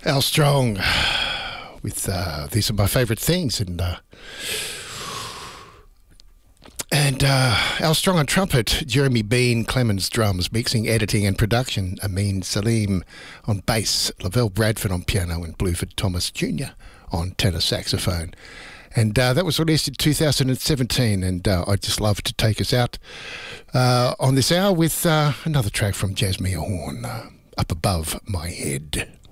Al Strong with These Are My Favourite Things, and Al Strong on trumpet, Jeremy Bean, Clemens drums, mixing, editing and production, Amin Salim on bass, Lavelle Bradford on piano and Blueford Thomas Jr. on tenor saxophone. And that was released in 2017, and I'd just love to take us out on this hour with another track from Jasmine Horn, Up Above My Head.